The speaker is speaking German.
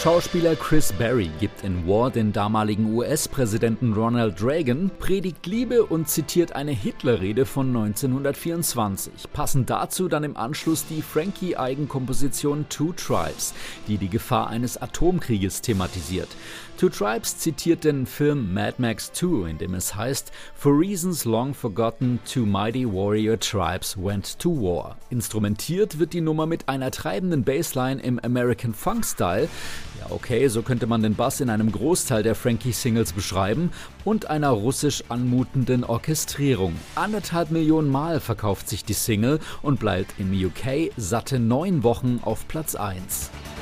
Schauspieler Chris Berry gibt in War den damaligen US-Präsidenten Ronald Reagan, predigt Liebe und zitiert eine Hitlerrede von 1924. Passend dazu dann im Anschluss die Frankie-Eigenkomposition Two Tribes, die die Gefahr eines Atomkrieges thematisiert. Two Tribes zitiert den Film Mad Max 2, in dem es heißt: For reasons long forgotten, two mighty warrior tribes went to war. Instrumentiert wird die Nummer mit einer treibenden Bassline im American Funk-Style, ja okay, so könnte man den Bass in einem Großteil der Frankie-Singles beschreiben, und einer russisch anmutenden Orchestrierung. 1,5 Millionen Mal verkauft sich die Single und bleibt im UK satte 9 Wochen auf Platz 1.